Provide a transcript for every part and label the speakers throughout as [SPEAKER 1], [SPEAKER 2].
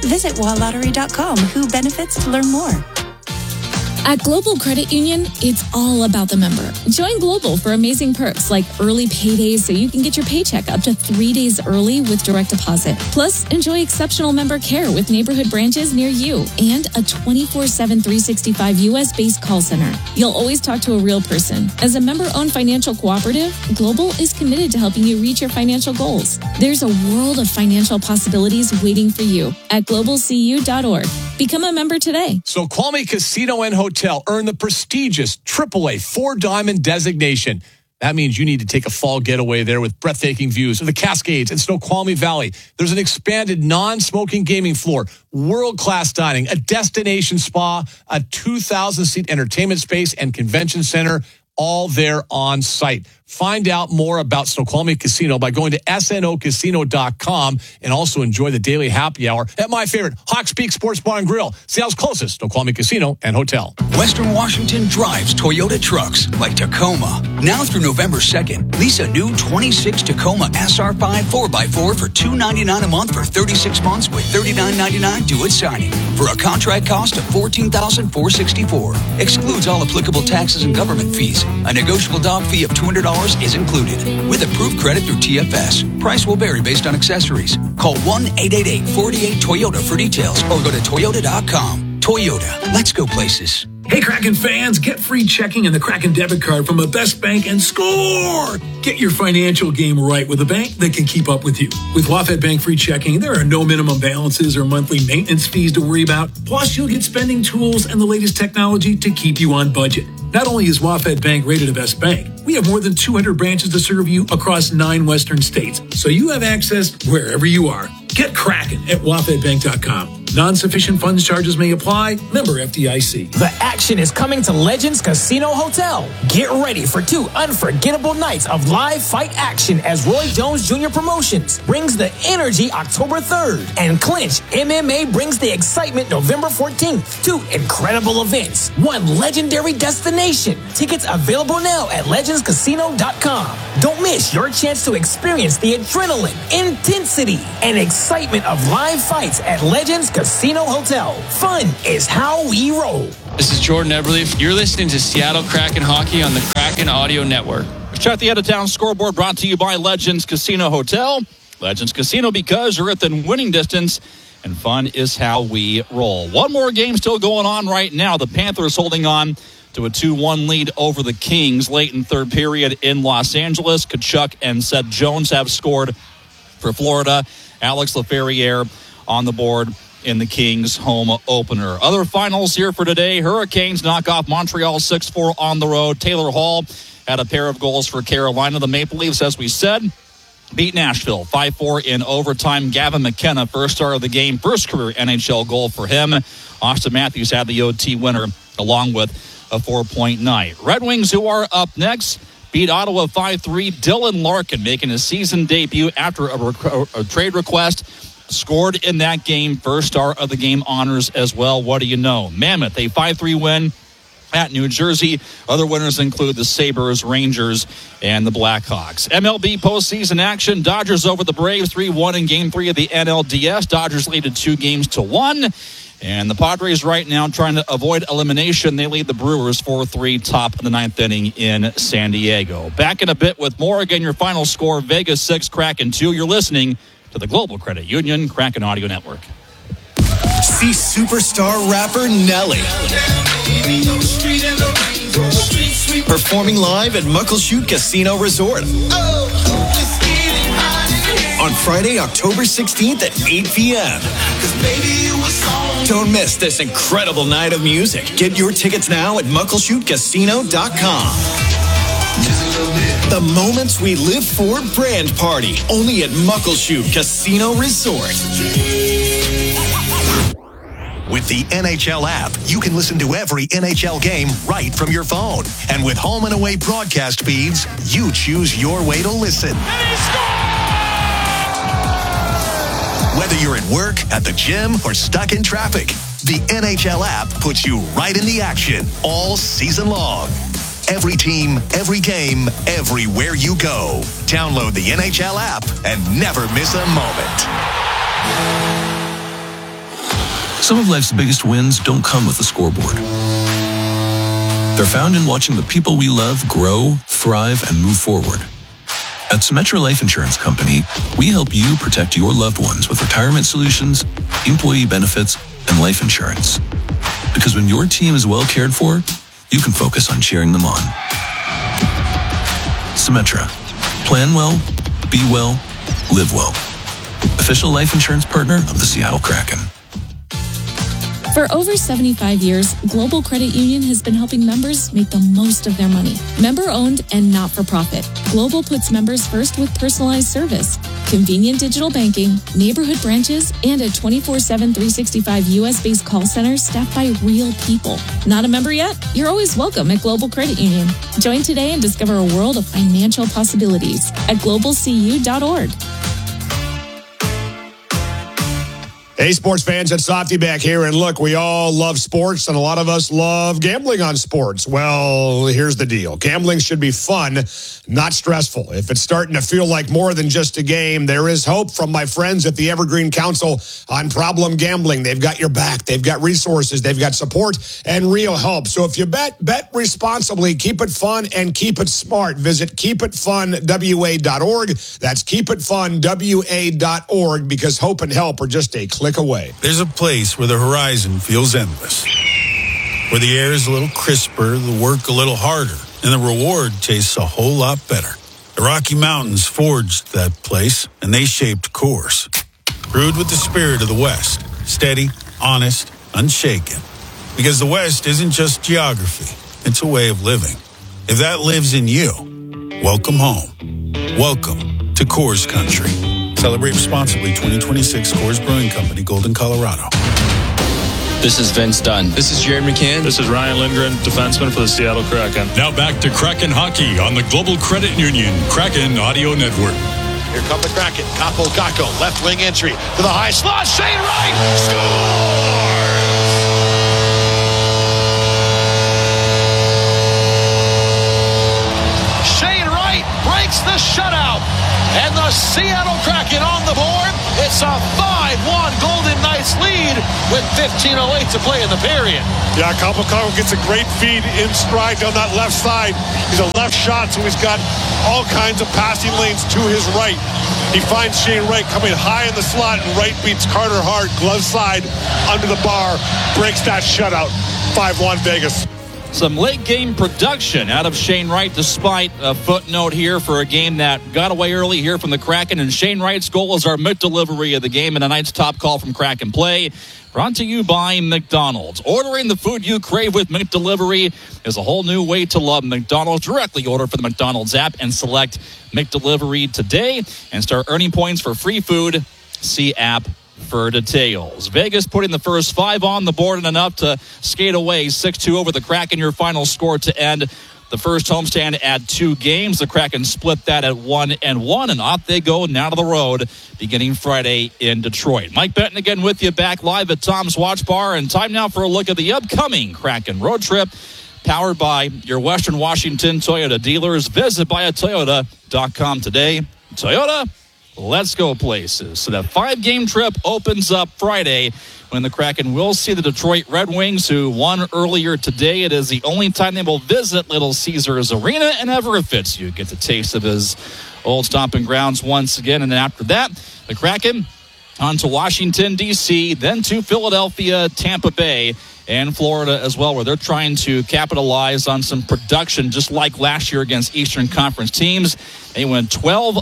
[SPEAKER 1] Visit WaLottery.com. Who benefits to learn more.
[SPEAKER 2] At Global Credit Union, it's all about the member. Join Global for amazing perks like early paydays so you can get your paycheck up to 3 days early with direct deposit. Plus, enjoy exceptional member care with neighborhood branches near you and a 24/7 365 U.S.-based call center. You'll always talk to a real person. As a member-owned financial cooperative, Global is committed to helping you reach your financial goals. There's a world of financial possibilities waiting for you at globalcu.org. Become a member today.
[SPEAKER 3] Snoqualmie Casino and Hotel earned the prestigious AAA 4-Diamond designation. That means you need to take a fall getaway there with breathtaking views of the Cascades and Snoqualmie Valley. There's an expanded non-smoking gaming floor, world-class dining, a destination spa, a 2,000-seat entertainment space and convention center, all there on site. Find out more about Snoqualmie Casino by going to snocasino.com and also enjoy the daily happy hour at my favorite, Hawks Peak Sports Bar and Grill, Seattle's closest Snoqualmie Casino and Hotel.
[SPEAKER 4] Western Washington drives Toyota trucks like Tacoma. Now through November 2nd, lease a new 26 Tacoma SR5 4x4 for $299 a month for 36 months with $39.99 due at signing for a contract cost of $14,464. Excludes all applicable taxes and government fees. A negotiable dock fee of $200 is included with approved credit through TFS. Price will vary based on accessories. Call 1-888-48-TOYOTA for details or go to toyota.com. Toyota, let's go places.
[SPEAKER 5] Hey, Kraken fans, get free checking and the Kraken debit card from the best bank and score! Get your financial game right with a bank that can keep up with you. With WaFd Bank free checking, there are no minimum balances or monthly maintenance fees to worry about. Plus, you'll get spending tools and the latest technology to keep you on budget. Not only is WaFd Bank rated a best bank, we have more than 200 branches to serve you across 9 western states, so you have access wherever you are. Get Kraken at wafdbank.com. Non-sufficient funds charges may apply. Member FDIC.
[SPEAKER 6] The action is coming to Legends Casino Hotel. Get ready for 2 unforgettable nights of live fight action as Roy Jones Jr. Promotions brings the energy October 3rd. And Clinch MMA brings the excitement November 14th. 2 incredible events. 1 legendary destination. Tickets available now at legendscasino.com. Don't miss your chance to experience the adrenaline, intensity, and excitement of live fights at Legends Casino Hotel. Fun is how we roll.
[SPEAKER 7] This is Jordan Eberle. You're listening to Seattle Kraken Hockey on the Kraken Audio Network.
[SPEAKER 8] Check the out-of-town scoreboard brought to you by Legends Casino Hotel. Legends Casino, because you're within winning distance, and fun is how we roll. One more game still going on right now. The Panthers holding on to a 2-1 lead over the Kings late in third period in Los Angeles. Tkachuk and Seth Jones have scored for Florida. Alex Laferriere on the board in the Kings home opener. Other finals here for today. Hurricanes knock off Montreal 6-4 on the road. Taylor Hall had a pair of goals for Carolina. The Maple Leafs, as we said, beat Nashville 5-4 in overtime. Gavin McKenna, first star of the game, first career NHL goal for him. Austin Matthews had the OT winner along with a 4-point night. Red Wings, who are up next, beat Ottawa 5-3. Dylan Larkin making his season debut after a trade request. Scored in that game. First star of the game honors as well. What do you know? Mammoth, a 5-3 win at New Jersey. Other winners include the Sabres, Rangers, and the Blackhawks. MLB postseason action. Dodgers over the Braves 3-1 in Game 3 of the NLDS. Dodgers lead it 2-1. And the Padres right now trying to avoid elimination. They lead the Brewers 4-3, top of the 9th inning in San Diego. Back in a bit with more. Again, your final score, Vegas 6, Kraken 2. You're listening to the Global Credit Union Kraken Audio Network.
[SPEAKER 9] See superstar rapper Nelly performing live at Muckleshoot Casino Resort on Friday, October 16th at 8 p.m. Don't miss this incredible night of music. Get your tickets now at muckleshootcasino.com. The moments we live for brand party, only at Muckleshoot Casino Resort.
[SPEAKER 10] With the NHL app, you can listen to every NHL game right from your phone. And with home and away broadcast feeds, you choose your way to listen. Whether you're at work, at the gym, or stuck in traffic, the NHL app puts you right in the action all season long. Every team, every game, everywhere you go. Download the NHL app and never miss a moment.
[SPEAKER 11] Some of life's biggest wins don't come with a scoreboard. They're found in watching the people we love grow, thrive, and move forward. At Symetra Life Insurance Company, we help you protect your loved ones with retirement solutions, employee benefits, and life insurance. Because when your team is well cared for, you can focus on cheering them on. Symetra. Plan well, be well, live well. Official life insurance partner of the Seattle Kraken.
[SPEAKER 2] For over 75 years, Global Credit Union has been helping members make the most of their money. Member-owned and not-for-profit, Global puts members first with personalized service, convenient digital banking, neighborhood branches, and a 24/7, 365 U.S.-based call center staffed by real people. Not a member yet? You're always welcome at Global Credit Union. Join today and discover a world of financial possibilities at globalcu.org.
[SPEAKER 12] Hey, sports fans, it's Softy back here. And look, we all love sports, and a lot of us love gambling on sports. Well, here's the deal. Gambling should be fun, not stressful. If it's starting to feel like more than just a game, there is hope from my friends at the Evergreen Council on Problem Gambling. They've got your back. They've got resources. They've got support and real help. So if you bet responsibly, keep it fun, and keep it smart. Visit keepitfunwa.org. That's keepitfunwa.org, because hope and help are just a click away.
[SPEAKER 13] There's a place where the horizon feels endless, where the air is a little crisper, the work a little harder, and the reward tastes a whole lot better. The Rocky Mountains forged that place, and they shaped Coors. Brewed with the spirit of the West, steady, honest, unshaken. Because the West isn't just geography, it's a way of living. If that lives in you, welcome home. Welcome to Coors Country. Celebrate responsibly. 2026 Coors Brewing Company, Golden, Colorado.
[SPEAKER 7] This is Vince Dunn. This is Jared McCann.
[SPEAKER 14] This is Ryan Lindgren, defenseman for the Seattle Kraken.
[SPEAKER 15] Now back to Kraken Hockey on the Global Credit Union Kraken Audio Network.
[SPEAKER 16] Here come the Kraken. Capo Gacco, left wing entry to the high slot. Shane Wright scores! Shane Wright breaks the shutout. And the Seattle Kraken on the board. It's a 5-1 Golden Knights lead with 15:08 to play in the period.
[SPEAKER 17] Yeah, Capo Gacco gets a great feed in stride down that left side. He's a left shot, so he's got all kinds of passing lanes to his right. He finds Shane Wright coming high in the slot, and Wright beats Carter Hart, glove side, under the bar, breaks that shutout. 5-1 Vegas.
[SPEAKER 8] Some late game production out of Shane Wright, despite a footnote here for a game that got away early here from the Kraken. And Shane Wright's goal is our McDelivery of the game, and tonight's top call from Kraken Play. Brought to you by McDonald's. Ordering the food you crave with McDelivery is a whole new way to love McDonald's. Directly order for the McDonald's app and select McDelivery today and start earning points for free food. See app for details. Vegas putting the first 5 on the board and enough to skate away 6-2 over the Kraken. Your final score to end the first homestand at 2 games. The Kraken split that at 1-1, and off they go now to the road beginning Friday in Detroit. Mike Benton again with you, back live at Tom's Watch Bar, and time now for a look at the upcoming Kraken road trip, powered by your Western Washington Toyota dealers. Visit buyatoyota.com today. Toyota, let's go places. So that 5-game trip opens up Friday when the Kraken will see the Detroit Red Wings, who won earlier today. It is the only time they will visit Little Caesars Arena, and ever it fits you, get the taste of his old stomping grounds once again. And then after that, the Kraken on to Washington, D.C., then to Philadelphia, Tampa Bay, and Florida as well, where they're trying to capitalize on some production, just like last year against Eastern Conference teams. They went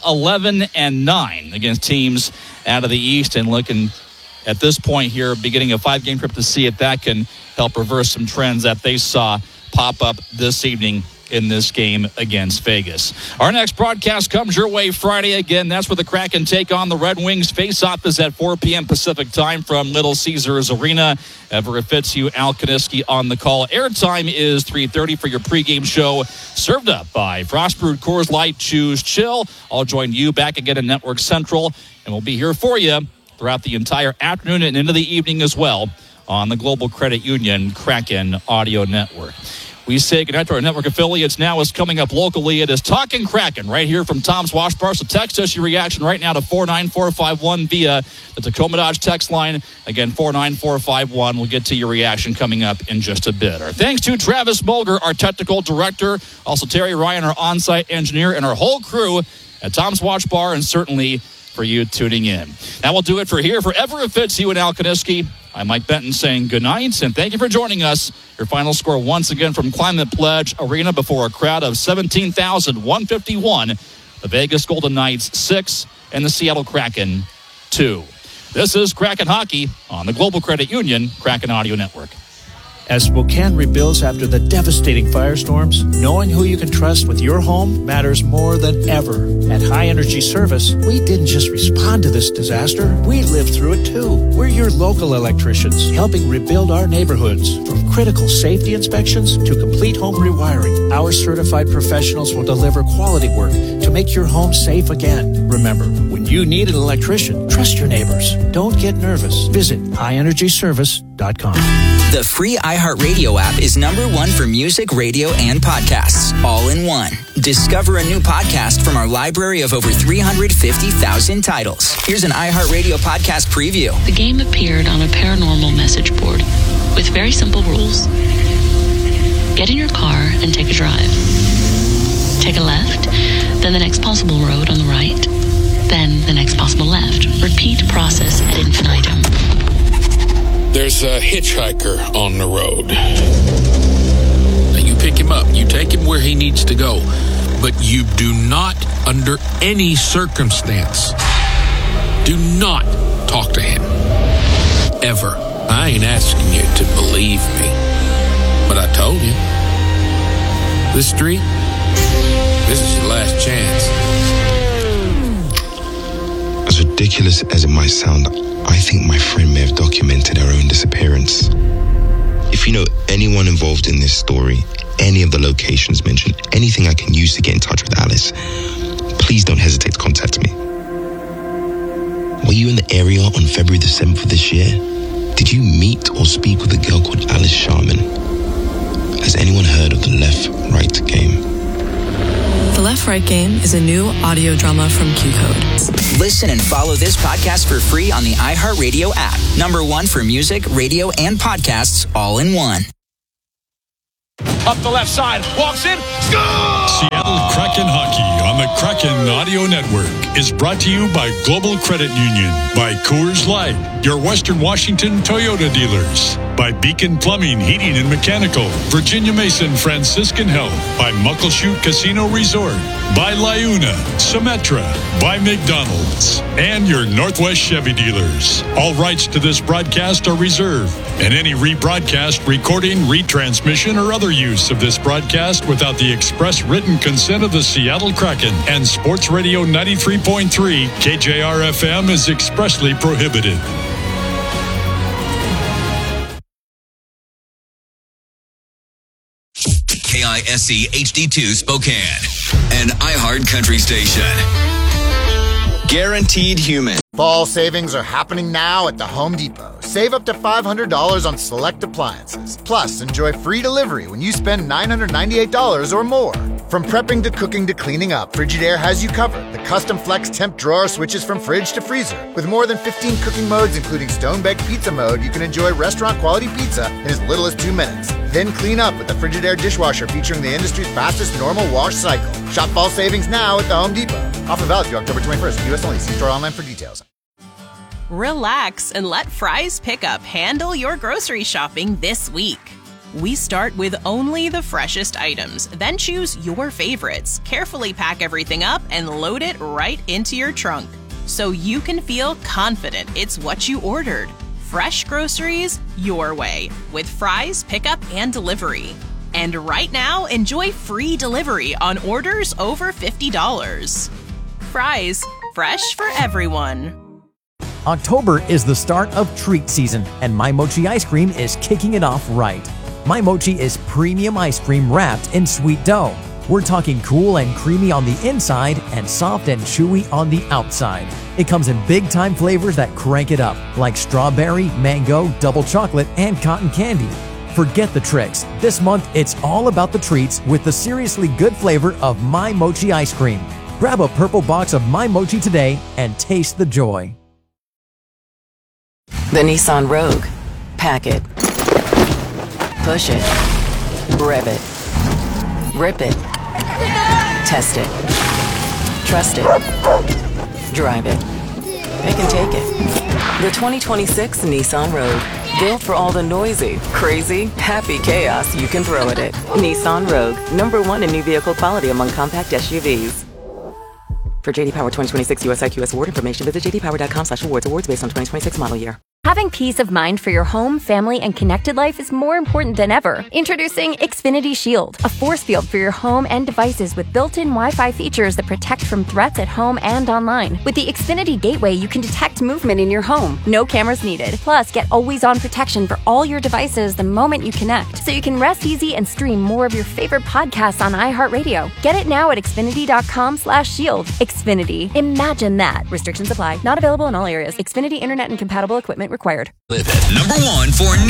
[SPEAKER 8] 12-11-9 against teams out of the East, and looking at this point here, beginning a 5-game trip, to see if that can help reverse some trends that they saw pop up this evening in this game against Vegas. Our next broadcast comes your way Friday again. That's where the Kraken take on the Red Wings. Face-off is at 4 p.m. Pacific time from Little Caesars Arena. Ever it fits you, Al Kaniski on the call. Airtime is 3:30 for your pregame show, served up by Frostbrewed Coors Light. Choose chill. I'll join you back again in Network Central, and we'll be here for you throughout the entire afternoon and into the evening as well on the Global Credit Union Kraken Audio Network. We say goodnight to our network affiliates. Now is coming up locally. It is Talkin' Kraken right here from Tom's Wash Bar. So text us your reaction right now to 49451 via the Tacoma Dodge text line. Again, 49451. We'll get to your reaction coming up in just a bit. Our thanks to Travis Mulger, our technical director, also Terry Ryan, our on-site engineer, and our whole crew at Tom's Wash Bar, and certainly for you tuning in. That will do it for here. For Everett Fitz, you and Al Kaniski, I'm Mike Benton saying good night, and thank you for joining us. Your final score once again from Climate Pledge Arena before a crowd of 17,151. The Vegas Golden Knights 6 and the Seattle Kraken 2. This is Kraken Hockey on the Global Credit Union Kraken Audio Network.
[SPEAKER 18] As Spokane rebuilds after the devastating firestorms, knowing who you can trust with your home matters more than ever. At High Energy Service, we didn't just respond to this disaster, we lived through it too. We're your local electricians, helping rebuild our neighborhoods. From critical safety inspections to complete home rewiring, our certified professionals will deliver quality work to make your home safe again. Remember, when you need an electrician, trust your neighbors. Don't get nervous. Visit highenergyservice.com.
[SPEAKER 19] The free iHeartRadio app is #1 for music, radio, and podcasts, all in one. Discover a new podcast from our library of over 350,000 titles. Here's an iHeartRadio podcast preview.
[SPEAKER 20] The game appeared on a paranormal message board with very simple rules. Get in your car and take a drive. Take a left, then the next possible road on the right, then the next possible left. Repeat process ad infinitum.
[SPEAKER 21] There's a hitchhiker on the road. Now you pick him up. You take him where he needs to go. But you do not, under any circumstance, do not talk to him. Ever. I ain't asking you to believe me. But I told you. This street, this is your last chance.
[SPEAKER 22] As ridiculous as it might sound, I think my friend may have documented her own disappearance. If you know anyone involved in this story, any of the locations mentioned, anything I can use to get in touch with Alice, please don't hesitate to contact me. Were you in the area on February the 7th of this year? Did you meet or speak with a girl called Alice Sharman? Has anyone heard of the Left-Right game?
[SPEAKER 23] The Left-Right Game is a new audio drama from Q-Code.
[SPEAKER 19] Listen and follow this podcast for free on the iHeartRadio app. #1 for music, radio, and podcasts, all in one.
[SPEAKER 16] Up the left side, walks in, score!
[SPEAKER 15] Seattle Kraken Hockey on the Kraken Audio Network is brought to you by Global Credit Union, by Coors Light, your Western Washington Toyota dealers, by Beacon Plumbing, Heating and Mechanical, Virginia Mason Franciscan Health, by Muckleshoot Casino Resort, by Liuna, Symetra, by McDonald's, and your Northwest Chevy dealers. All rights to this broadcast are reserved, and any rebroadcast, recording, retransmission, or other use of this broadcast without the express written consent of the Seattle Kraken and Sports Radio 93.3 KJR-FM is expressly prohibited.
[SPEAKER 24] KISC HD2 Spokane, an iHeart Country station.
[SPEAKER 25] Guaranteed human. Fall savings are happening now at the Home Depot. Save up to $500 on select appliances. Plus, enjoy free delivery when you spend $998 or more. From prepping to cooking to cleaning up, Frigidaire has you covered. The custom flex temp drawer switches from fridge to freezer. With more than 15 cooking modes, including stone-baked pizza mode, you can enjoy restaurant-quality pizza in as little as 2 minutes. Then clean up with the Frigidaire dishwasher featuring the industry's fastest normal wash cycle. Shop fall savings now at the Home Depot. Offer valid through October 21st. U.S. only. See store online for details.
[SPEAKER 26] Relax and let Fry's Pickup handle your grocery shopping this week. We start with only the freshest items, then choose your favorites, carefully pack everything up, and load it right into your trunk, so you can feel confident it's what you ordered. Fresh groceries your way with Fry's Pickup and Delivery. And right now, enjoy free delivery on orders over $50. Fry's, fresh for everyone.
[SPEAKER 27] October is the start of treat season, and My Mochi ice cream is kicking it off right. My Mochi is premium ice cream wrapped in sweet dough. We're talking cool and creamy on the inside and soft and chewy on the outside. It comes in big-time flavors that crank it up, like strawberry, mango, double chocolate, and cotton candy. Forget the tricks. This month, it's all about the treats with the seriously good flavor of My Mochi ice cream. Grab a purple box of My Mochi today and taste the joy.
[SPEAKER 1] The Nissan Rogue. Pack it. Push it. Rev it. Rip it. Test it. Trust it. Drive it. They can take it. The 2026 Nissan Rogue. Built for all the noisy, crazy, happy chaos you can throw at it. Nissan Rogue. #1 in new vehicle quality among compact SUVs. For JD Power 2026 US IQS award information, visit jdpower.com/awards. Awards based on 2026 model year.
[SPEAKER 3] Having peace of mind for your home, family, and connected life is more important than ever. Introducing Xfinity Shield, a force field for your home and devices with built-in Wi-Fi features that protect from threats at home and online. With the Xfinity Gateway, you can detect movement in your home. No cameras needed. Plus, get always-on protection for all your devices the moment you connect, so you can rest easy and stream more of your favorite podcasts on iHeartRadio. Get it now at Xfinity.com/shield. Xfinity. Imagine that. Restrictions apply. Not available in all areas. Xfinity Internet and compatible equipment required.
[SPEAKER 24] #1 for